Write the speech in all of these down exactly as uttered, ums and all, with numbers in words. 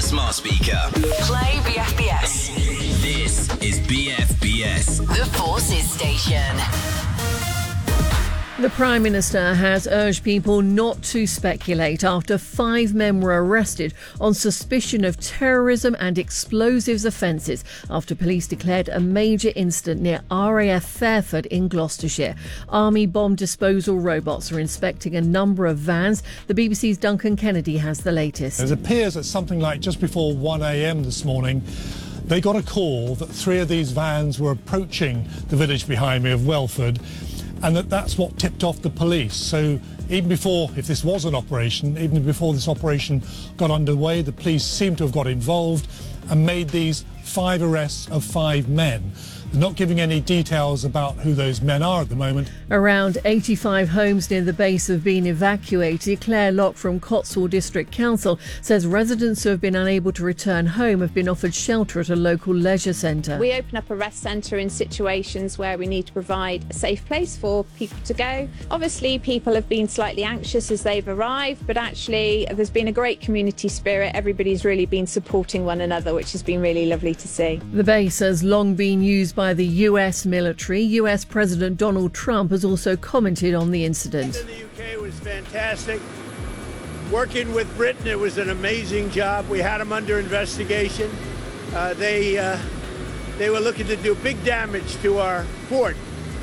smart speaker. Play B F B S. This is B F B S. The Forces Station. The Prime Minister has urged people not to speculate after five men were arrested on suspicion of terrorism and explosives offences after police declared a major incident near R A F Fairford in Gloucestershire. Army bomb disposal robots are inspecting a number of vans. The B B C's Duncan Kennedy has the latest. It appears at something like just before one a.m. this morning, they got a call that three of these vans were approaching the village behind me of Welford, and that that's what tipped off the police. So even before, if this was an operation, even before this operation got underway, the police seemed to have got involved and made these five arrests of five men. They're not giving any details about who those men are at the moment. Around eighty-five homes near the base have been evacuated. Claire Locke from Cotswold District Council says residents who have been unable to return home have been offered shelter at a local leisure centre. We open up a rest centre in situations where we need to provide a safe place for people to go. Obviously, people have been slightly anxious as they've arrived, but actually there's been a great community spirit. Everybody's really been supporting one another, which has been really lovely to see. The base has long been used by the U S military. U S President Donald Trump has also commented on the incident. In the U K was fantastic. Working with Britain, it was an amazing job. We had them under investigation. Uh, they uh, they were looking to do big damage to our port,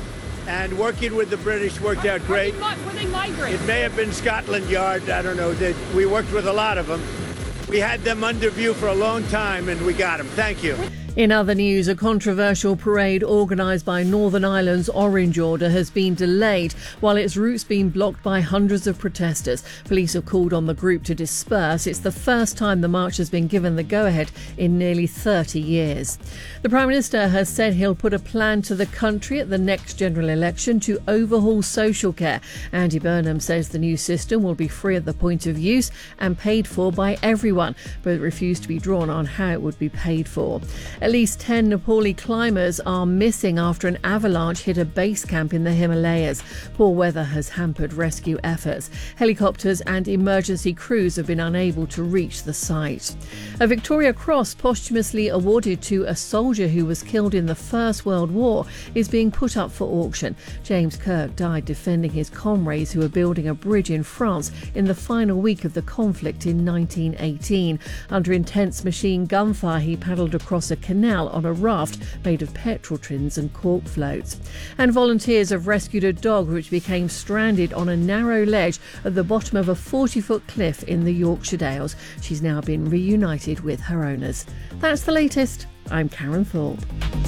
and working with the British worked out great. Were they migrants? It may have been Scotland Yard. I don't know. They, we worked with a lot of them. We had them under view for a long time, and we got them. Thank you. In other news, a controversial parade organised by Northern Ireland's Orange Order has been delayed while its route's been blocked by hundreds of protesters. Police have called on the group to disperse. It's the first time the march has been given the go-ahead in nearly thirty years. The Prime Minister has said he'll put a plan to the country at the next general election to overhaul social care. Andy Burnham says the new system will be free at the point of use and paid for by everyone, but refused to be drawn on how it would be paid for. At least ten Nepali climbers are missing after an avalanche hit a base camp in the Himalayas. Poor weather has hampered rescue efforts. Helicopters and emergency crews have been unable to reach the site. A Victoria Cross posthumously awarded to a soldier who was killed in the First World War is being put up for auction. James Kirk died defending his comrades who were building a bridge in France in the final week of the conflict in nineteen eighteen. Under intense machine gunfire, he paddled across a canal on a raft made of petrol tins and cork floats. And volunteers have rescued a dog which became stranded on a narrow ledge at the bottom of a forty-foot cliff in the Yorkshire Dales. She's now been reunited with her owners. That's the latest. I'm Karen Thorpe.